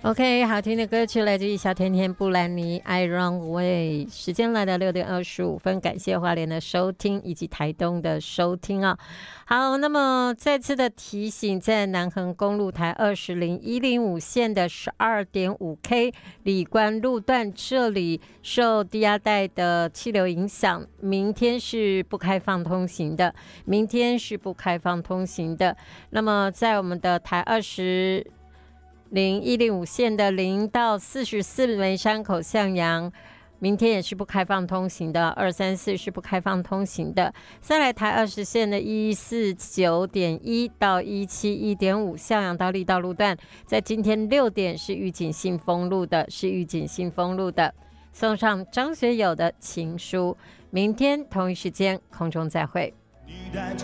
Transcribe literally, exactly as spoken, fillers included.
OK， 好听的歌曲来自于小甜甜布兰妮 I Run Away。 时间来到六点二十五分，感谢花莲的收听以及台东的收听啊。好，那么再次的提醒，在南横公路台二十零一零五线的 十二点五 K 里关路段，这里受低压带的气流影响，明天是不开放通行的，明天是不开放通行的。那么在我们的台二十零一零五线的零到四十四梅山口向阳，明天也是不开放通行的，二三四是不开放通行的。再来台二十线的一四九点一到一七一点五向阳到力道路段，在今天六点是预警性封路的，是预警性封路的。送上张学友的情书，明天同一时间空中再会。